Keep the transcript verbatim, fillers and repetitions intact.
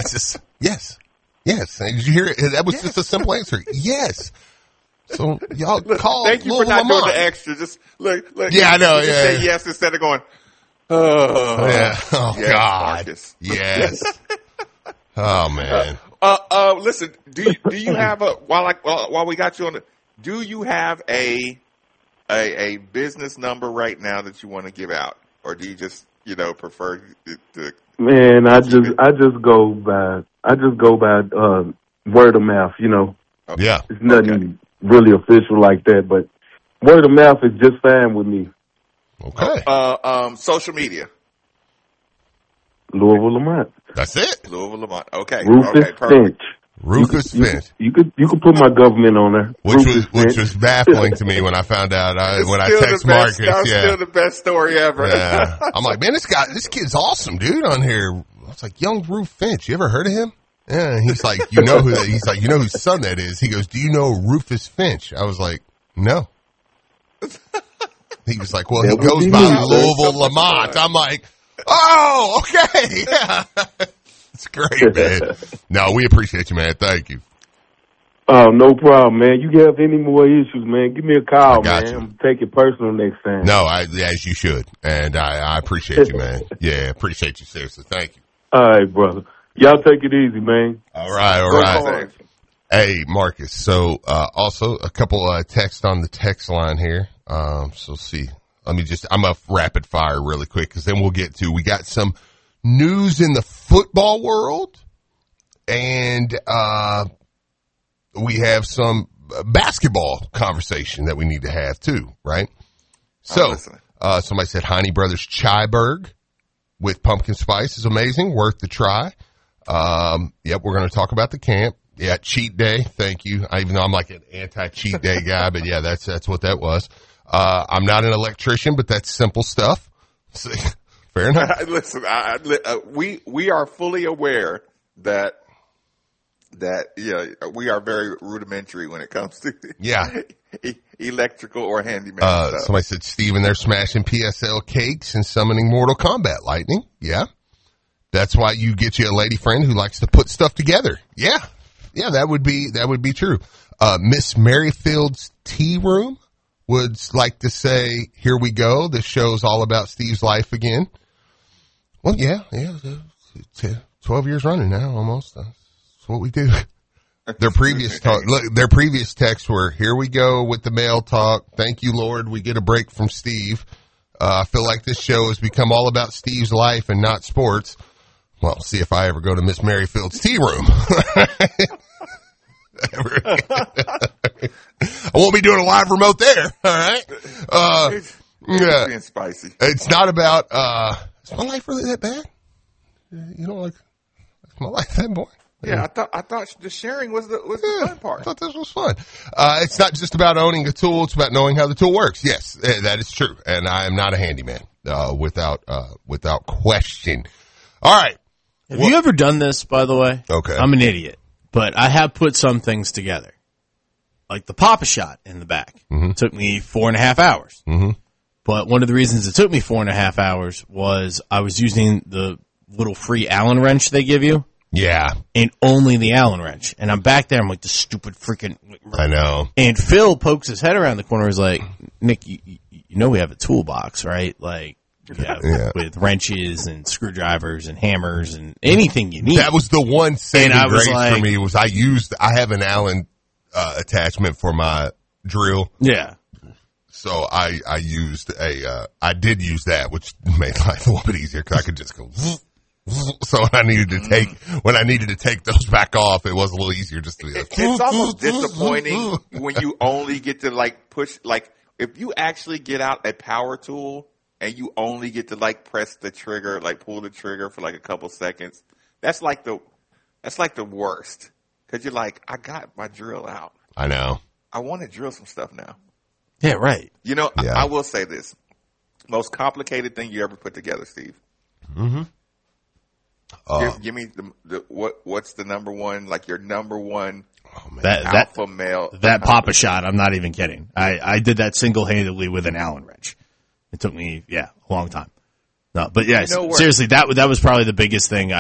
Jesus. Yes. Yes. And did you hear it? That was yes. just a simple answer. Yes. So y'all look, call. Thank you Louisville for not Lamont. doing the extra. Just look, look. Yeah, I know. Just yeah. say yes instead of going. Oh, yeah. Oh yes, God. Marcus. Yes. Oh man. Uh, uh, uh, listen. Do you, do you have a while like while, while we got you on the? Do you have a a a business number right now that you want to give out, or do you just you know prefer to? to Man, I just I just go by I just go by uh, word of mouth. You know. Yeah. It's nothing okay. really official like that, but word of mouth is just fine with me. Okay. Uh, um, social media. Louisville Lamont. That's it. Louisville Lamont. Okay. Rufus okay, perfect. Finch. Rufus you, Finch. You, you could you could put my government on there. Which Rufus was which Finch. was baffling to me when I found out. I, when I text Marcus, That's yeah, still the best story ever. yeah. I'm like, man, this guy, this kid's awesome, dude. On here, I was like, young Rufus Finch. You ever heard of him? Yeah. And he's like, you know who? That, he's like, you know whose son that is? He goes, do you know Rufus Finch? I was like, no. He was like, well, that he goes be by me. Louisville Lamont. I'm like, oh, okay, yeah. It's great, man. No, we appreciate you, man. Thank you. Oh, no problem, man. You have any more issues, man, give me a call, I got man. you. I'm going to take it personal next time. No, I, as you should. And I, I appreciate you, man. Yeah, appreciate you, seriously. Thank you. All right, brother. Y'all take it easy, man. All right, all Go right. Cards. Hey, Marcus. So, uh, also a couple, uh, texts on the text line here. Um, so see, let me just, I'm a rapid fire really quick because then we'll get to, we got some news in the football world and, uh, we have some basketball conversation that we need to have too, right? So, uh, somebody said Heine Brothers Chaiberg with pumpkin spice is amazing, worth the try. Um, yep, we're going to talk about the camp. Yeah, cheat day. Thank you. I, even though I'm like an anti-cheat day guy, but yeah, that's that's what that was. Uh, I'm not an electrician, but that's simple stuff. So, fair enough. Listen, I, I, uh, we we are fully aware that that yeah we are very rudimentary when it comes to Yeah. e- electrical or handyman Uh, stuff. somebody said, Steven, they're smashing P S L cakes and summoning Mortal Kombat lightning. Yeah. That's why you get you a lady friend who likes to put stuff together. Yeah. Yeah, that would be, that would be true. Uh, Miss Merrifield's tea room would like to say, here we go. This show's all about Steve's life again. Well, yeah, yeah. twelve years running now, almost. That's what we do. Their previous talk, look, their previous texts were, here we go with the mail talk. Thank you, Lord. We get a break from Steve. Uh, I feel like this show has become all about Steve's life and not sports. Well, see if I ever go to Miss Merrifield's tea room. I won't be doing a live remote there. All right. Uh, it's, it's yeah. being spicy. It's not about, uh, is my life really that bad? You know, like, is my life that boring? Yeah, I thought I thought the sharing was the was Yeah, the fun part. I thought this was fun. Uh, it's not just about owning a tool; it's about knowing how the tool works. Yes, eh, that is true, and I am not a handyman, uh, without uh, without question. All right. Have Well- you ever done this, by the way? Okay. I'm an idiot, but I have put some things together, like the Pop-A-Shot in the back. Mhm. It took me four and a half hours. Mm-hmm. But one of the reasons it took me four and a half hours was I was using the little free Allen wrench they give you. Yeah, And only the Allen wrench. And I'm back there. I'm like, the stupid freaking. I know. And Phil pokes his head around the corner. He's like, Nick, you, you you know we have a toolbox, right? Like, yeah, Yeah. with wrenches and screwdrivers and hammers and anything you need. That was the one saving And I was grace like- for me was I used I have an Allen uh, attachment for my drill, yeah. so I I used a uh, I did use that, which made life a little bit easier because I could just go. So when I needed to take when I needed to take those back off, it was a little easier just to be like, It's almost disappointing when you only get to like push like if you actually get out a power tool and you only get to like press the trigger, like pull the trigger for like a couple seconds. That's like the that's like the worst because you're like, I got my drill out. I know. I want to drill some stuff now. Yeah, right. You know, Yeah. I, I will say this: most complicated thing you ever put together, Steve. Mm-hmm. Uh, give, give me the, the what? What's the number one? Like your number one oh man. That, that, alpha male? that Pop-A-Shot, I'm not even kidding. I, I did that single-handedly with an Allen wrench. It took me, yeah, a long time. No, but yeah, You know where- seriously, that that was probably the biggest thing